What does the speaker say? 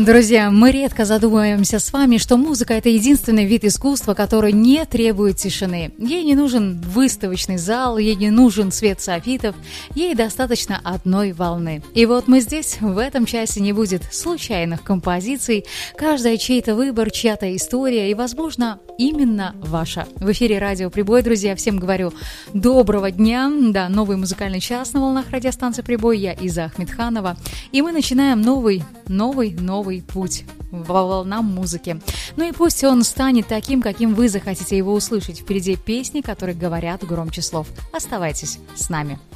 Друзья, мы редко задумываемся с вами, что музыка – это единственный вид искусства, который не требует тишины. Ей не нужен выставочный зал, ей не нужен свет софитов, ей достаточно одной волны. И вот мы здесь, в этом часе не будет случайных композиций, каждая чей-то выбор, чья-то история и, возможно, именно ваша. В эфире «Радио Прибой», друзья, всем говорю доброго дня. Да, новый музыкальный час на волнах радиостанции «Прибой», я Иза Ахмедханова. И мы начинаем новый путь по волнам музыки. Ну и пусть он станет таким, каким вы захотите его услышать. Впереди песни, которые говорят громче слов. Оставайтесь с нами.